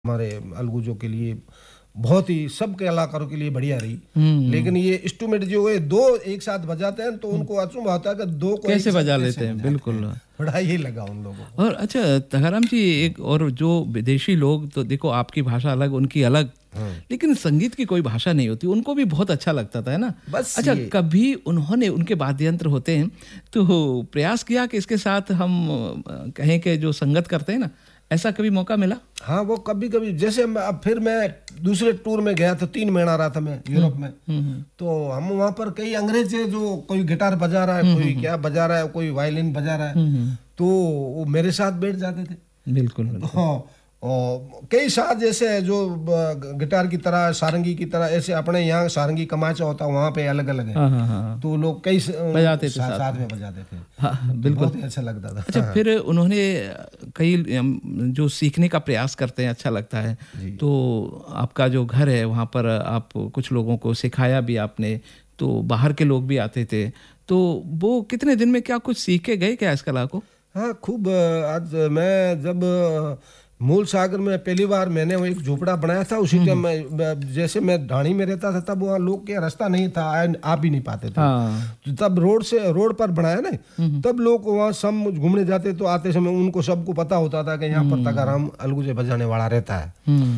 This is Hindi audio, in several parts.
हमारे अलगूजों के लिए बहुत ही सब कलाकारों के लिए बढ़िया रही। लेकिन ये इंस्ट्रूमेंट जो है दो एक साथ बजाते हैं तो उनको अचंभा होता है कि दो को कैसे एक साथ बजा कैसे लेते हैं, बजाते बिल्कुल। हैं। बड़ा ये लगा उन लोगों को। और अच्छा तगाराम जी, एक और जो विदेशी लोग तो देखो आपकी भाषा अलग उनकी अलग, लेकिन संगीत की कोई भाषा नहीं होती, उनको भी बहुत अच्छा लगता था, है ना। बस अच्छा, ये कभी उन्होंने उनके वाद्य यंत्र होते हैं तो प्रयास किया कि इसके साथ हम कहें कि जो संगत करते हैं ना, ऐसा कभी मौका मिला? हाँ, वो कभी कभी जैसे अब फिर मैं दूसरे टूर में गया था, 3 महीना रहा था मैं यूरोप में। तो हम वहाँ पर कई अंग्रेज है जो कोई गिटार बजा रहा है, कोई क्या बजा रहा है, कोई वायलिन बजा रहा है, तो वो मेरे साथ बैठ जाते थे। बिल्कुल बिल्कुल। हाँ, और कई साथ जैसे जो गिटार की तरह सारंगी की तरह ऐसे अपने यहाँ सारंगी कमाचा होता है, वहाँ पे अलग अलग है। हाँ हाँ हाँ, तो लोग कई बजाते थे साथ में बजाते थे। हाँ तो बिल्कुल। बहुत ही अच्छा लगता था। अच्छा, फिर उन्होंने कई जो सीखने का प्रयास करते हैं, अच्छा लगता है। तो आपका जो घर है वहाँ पर आप कुछ लोगों को सिखाया भी आपने, तो बाहर के लोग भी आते थे, तो वो कितने दिन में क्या कुछ सीख के गए क्या इस कला को? हाँ, खूब। आज मैं जब मूल सागर में पहली बार मैंने वो एक झोपड़ा बनाया था, उसी टाइम जैसे मैं ढाणी में रहता था, तब वहाँ लोग के रास्ता नहीं था, आ भी नहीं पाते थे। हाँ। तो तब रोड पर बनाया ना, तब लोग वहाँ सब घूमने जाते, तो आते समय उनको सबको पता होता था कि यहाँ पर तगाराम अलगूजे बजाने वाला रहता है।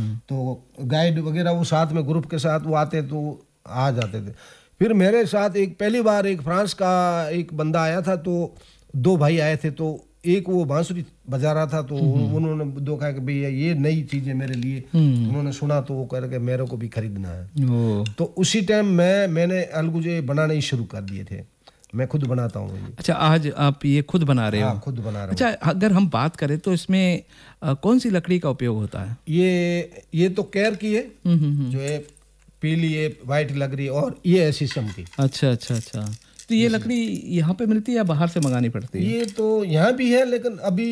तो गाइड वगैरह वो साथ में ग्रुप के साथ वो आते तो आ जाते थे। फिर मेरे साथ एक पहली बार एक फ्रांस का एक बंदा आया था, तो 2 भाई आए थे, तो एक वो बांसुरी बजा रहा था, तो उन्होंने दो कहा कि भैया ये नई चीज है मेरे लिए। उन्होंने सुना तो वो कह रहे कि मेरे को भी खरीदना है। तो उसी टाइम मैंने अलगूजे बनाने ही शुरू कर दिए थे। मैं खुद बनाता हूँ ये। अच्छा, आज आप ये खुद बना रहे हो? हाँ, खुद बना रहा हूँ। अच्छा, अगर हम बात करें तो इसमें कौन सी लकड़ी का उपयोग होता है? ये तो केर की है, जो है पीली है, वाइट लग रही है, और ये है शीशम की। अच्छा अच्छा अच्छा। तो ये लकड़ी यहाँ पे मिलती है या बाहर से मंगानी पड़ती है? ये तो यहाँ भी है, लेकिन अभी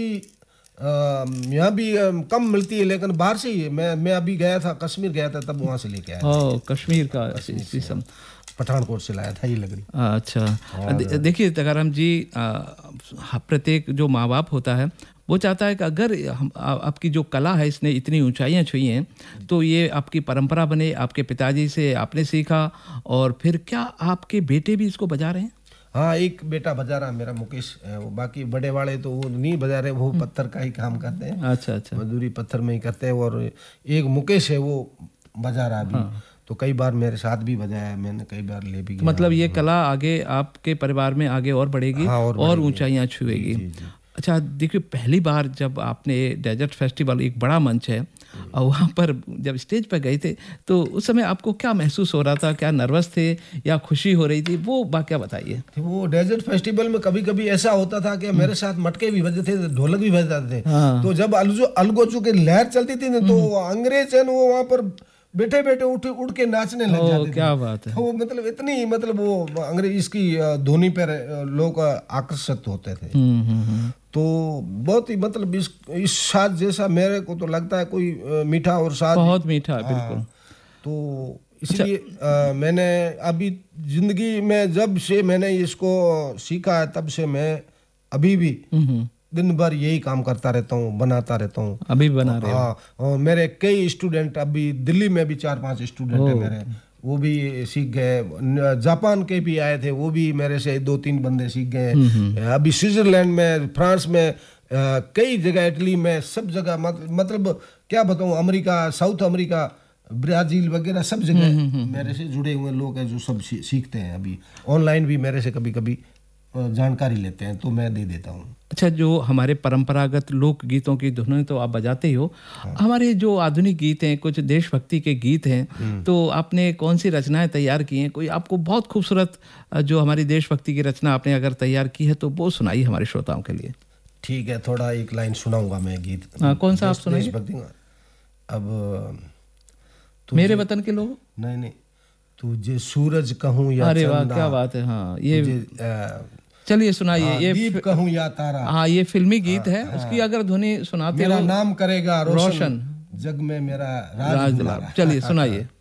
यहाँ भी कम मिलती है, लेकिन बाहर से ही है। मैं अभी गया था, कश्मीर गया था, तब वहाँ से लेके आया। ओह, कश्मीर का शीशम, पठानकोट से लाया था ये लकड़ी। अच्छा। देखिए तगाराम जी, प्रत्येक जो माँ बाप होता है वो चाहता है कि अगर आपकी जो कला है इसने इतनी ऊंचाइयां छुई हैं, तो ये आपकी परंपरा बने। आपके पिताजी से आपने सीखा, और फिर क्या आपके बेटे भी इसको बजा रहे हैं? हाँ, एक बेटा बजा रहा है मेरा, मुकेश। वो बाकी बड़े वाले तो वो नहीं बजा रहे, वो पत्थर का ही काम करते हैं। अच्छा अच्छा। मजदूरी पत्थर में ही करते हैं। और एक मुकेश है, वो बजा रहा अभी। तो कई बार मेरे साथ भी बजाया, मैंने कई बार ले भी गया। मतलब ये कला आगे आपके परिवार में आगे और बढ़ेगी। हाँ, और ऊंचाइयां छुएगी। अच्छा, देखिए पहली बार जब आपने डेजर्ट फेस्टिवल, एक बड़ा मंच है, और वहाँ पर जब स्टेज पर गए थे, तो उस समय आपको क्या महसूस हो रहा था? क्या नर्वस थे या खुशी हो रही थी? वो वाकया बताइए। वो डेजर्ट फेस्टिवल में कभी कभी ऐसा होता था कि मेरे साथ मटके भी बजते थे, ढोलक भी बजाते थे। तो जब अलगोजों की लहर चलती थी ना, तो अंग्रेज है वो वहाँ पर बैठे बैठे उठ के नाचने लग जाते थे। क्या बात है। वो मतलब इतनी, मतलब वो अंग्रेज इसकी ध्वनि पर लोग आकर्षित होते थे। तो बहुत ही, मतलब इस साज जैसा मेरे को तो लगता है कोई मीठा और साज, बहुत मीठा, बिल्कुल। तो इसलिए मैंने अभी जिंदगी में जब से मैंने इसको सीखा है, तब से मैं अभी भी दिन भर यही काम करता रहता हूँ, बनाता रहता हूँ। अभी बना रहे हो? हाँ, और मेरे कई स्टूडेंट, अभी दिल्ली में भी 4-5 स्टूडेंट है मेरे, वो भी सीख गए। जापान के भी आए थे, वो भी मेरे से 2-3 बंदे सीख गए। अभी स्विट्जरलैंड में, फ्रांस में, कई जगह, इटली में, सब जगह, मतलब क्या बताऊँ, अमेरिका, साउथ अमेरिका, ब्राजील वगैरह सब जगह मेरे से जुड़े हुए लोग हैं जो सब सीखते हैं। अभी ऑनलाइन भी मेरे से कभी कभी जानकारी लेते हैं, तो मैं दे देता हूँ। अच्छा, जो हमारे परंपरागत लोक गीतों की धुनें तो आप बजाते ही हो, हमारे जो आधुनिक गीत हैं, कुछ देशभक्ति के गीत हैं, तो आपने कौन सी रचनाएं तैयार की हैं? कोई आपको बहुत खूबसूरत जो हमारी देशभक्ति की रचना आपने अगर तैयार की है, तो वो सुनाइए हमारे श्रोताओं के लिए। ठीक है, थोड़ा एक लाइन सुनाऊंगा मैं गीत। कौन सा आप सुनाइए? देशभक्ति का। अब मेरे वतन के लोग। नहीं, तुझे सूरज कहूँ या अरे वाह, चंदा, क्या बात है। हाँ, ये चलिए सुनाइए। ये दीप कहूँ या तारा। हाँ, ये फिल्मी गीत है। उसकी अगर धुनी सुनाते हो। मेरा नाम करेगा रोशन, जग में मेरा राज दुलारा। चलिए सुनाइए।